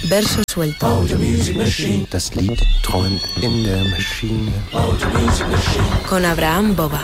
Verso suelto. Das Lied träumt in der Maschine. Con Abraham Boba.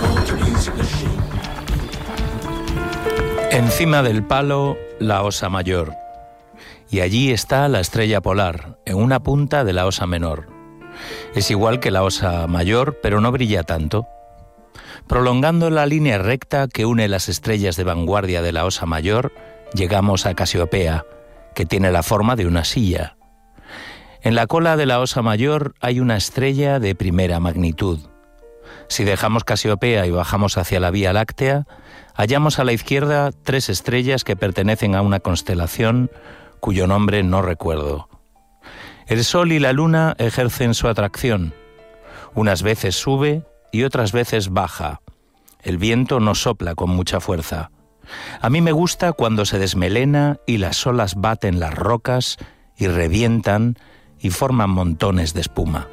Encima del palo, la Osa Mayor. Y allí está la estrella polar, en una punta de la Osa Menor. Es igual que la Osa Mayor, pero no brilla tanto. Prolongando la línea recta que une las estrellas de vanguardia de la Osa Mayor, llegamos a Casiopea, que tiene la forma de una silla. En la cola de la Osa Mayor hay una estrella de primera magnitud. Si dejamos Casiopea y bajamos hacia la Vía Láctea, hallamos a la izquierda 3 estrellas que pertenecen a una constelación cuyo nombre no recuerdo. El Sol y la Luna ejercen su atracción. Unas veces sube y otras veces baja. El viento no sopla con mucha fuerza. A mí me gusta cuando se desmelena y las olas baten las rocas y revientan y forman montones de espuma.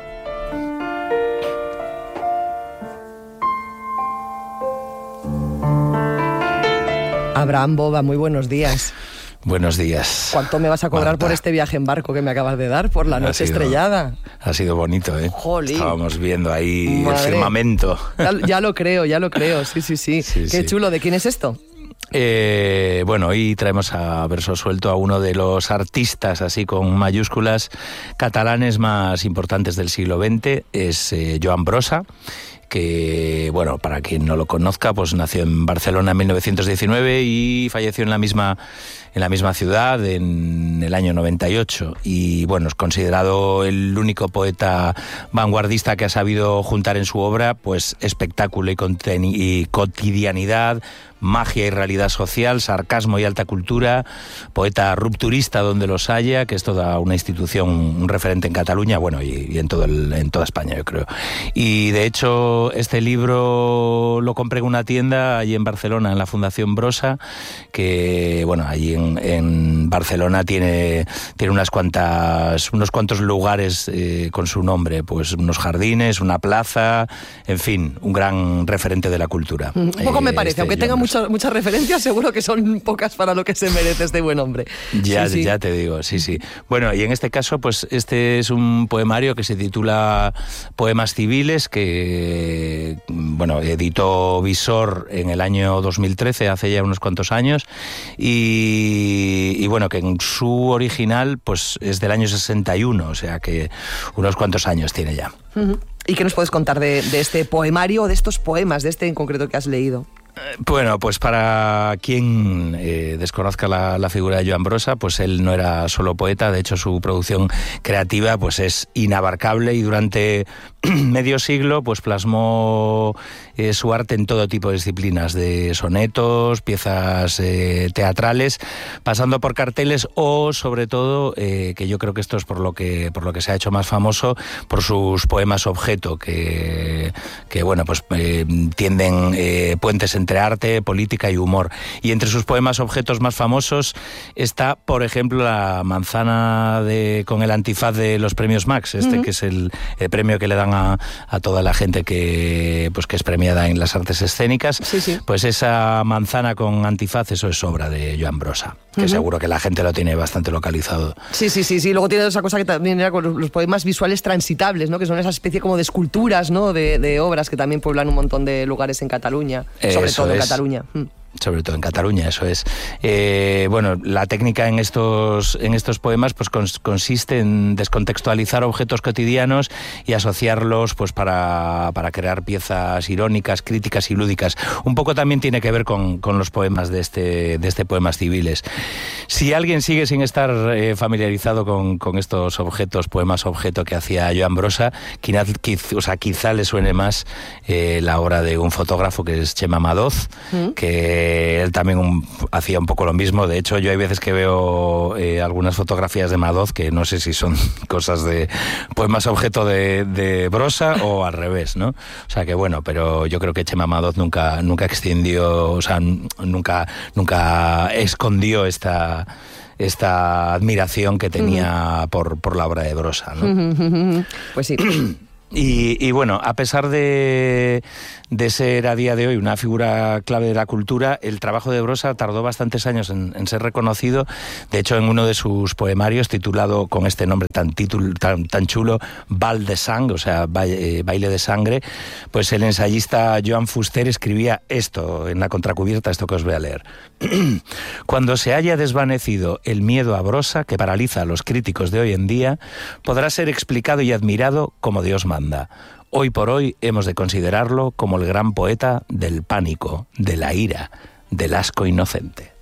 Abraham Boba, muy buenos días. Buenos días. ¿Cuánto me vas a cobrar, Marta, por este viaje en barco que me acabas de dar por la noche estrellada? Ha sido bonito, ¿eh? Jolín. Estábamos viendo ahí el firmamento. Ya lo creo, sí. Qué chulo. ¿De quién es esto? Bueno, hoy traemos a verso suelto a uno de los artistas, así con mayúsculas, catalanes más importantes del siglo XX. Es Joan Brossa, que, bueno, para quien no lo conozca, pues nació en Barcelona en 1919 y falleció en la misma ciudad en el año 98. Y, bueno, es considerado el único poeta vanguardista que ha sabido juntar en su obra, pues, espectáculo y cotidianidad, magia y realidad social, sarcasmo y alta cultura, poeta rupturista donde los haya, que es toda una institución, un referente en Cataluña, bueno, y en toda España, yo creo. Y de hecho, este libro lo compré en una tienda allí en Barcelona, en la Fundación Brossa, que, bueno, allí en Barcelona tiene unos cuantos lugares con su nombre, pues unos jardines, una plaza, en fin, un gran referente de la cultura. Un poco me parece, aunque tenga muchas referencias, seguro que son pocas para lo que se merece este buen hombre. Ya te digo, sí. Bueno, y en este caso, pues este es un poemario que se titula Poemas civiles, que, bueno, editó Visor en el año 2013, hace ya unos cuantos años, y bueno, que en su original, pues es del año 61, o sea que unos cuantos años tiene ya. ¿Y qué nos puedes contar de este poemario o de estos poemas, de este en concreto que has leído? Bueno, pues para quien desconozca la figura de Joan Brossa, pues él no era solo poeta, de hecho su producción creativa pues es inabarcable y durante medio siglo pues plasmó su arte en todo tipo de disciplinas, de sonetos, piezas teatrales, pasando por carteles o sobre todo, que yo creo que esto es por lo que se ha hecho más famoso, por sus poemas objeto, que bueno, pues tienden puentes entre arte, política y humor. Y entre sus poemas objetos más famosos está, por ejemplo, la manzana con el antifaz de los premios Max, que es el premio que le dan a toda la gente que es premiada en las artes escénicas. Sí. Pues esa manzana con antifaz, eso es obra de Joan Brossa, que seguro que la gente lo tiene bastante localizado. Sí. Luego tiene esa cosa que también era con los poemas visuales transitables, ¿no? Que son esa especie como de esculturas, ¿no? De obras que también pueblan un montón de lugares en Cataluña, sobre todo en Cataluña. Sobre todo en Cataluña, eso es. Bueno, la técnica en estos poemas pues consiste en descontextualizar objetos cotidianos y asociarlos pues para crear piezas irónicas, críticas y lúdicas. Un poco también tiene que ver con los poemas de este Poemas civiles. Si alguien sigue sin estar familiarizado con estos poemas objeto que hacía Joan Brossa, quizá le suene más la obra de un fotógrafo que es Chema Madoz, que él también hacía un poco lo mismo. De hecho, yo hay veces que veo algunas fotografías de Madoz que no sé si son cosas de poemas objeto de Brossa o al revés, ¿no? O sea que bueno, pero yo creo que Chema Madoz nunca extendió, o sea, nunca escondió esta admiración que tenía por la obra de Brossa, ¿no? Pues sí. Y bueno, a pesar de ser a día de hoy una figura clave de la cultura, el trabajo de Brossa tardó bastantes años en ser reconocido. De hecho, en uno de sus poemarios, titulado con este nombre tan chulo, Bal de Sang, o sea, baile de sangre, pues el ensayista Joan Fuster escribía esto en la contracubierta, esto que os voy a leer. Cuando se haya desvanecido el miedo a Brossa, que paraliza a los críticos de hoy en día, podrá ser explicado y admirado como Dios manda. Hoy por hoy hemos de considerarlo como el gran poeta del pánico, de la ira, del asco inocente.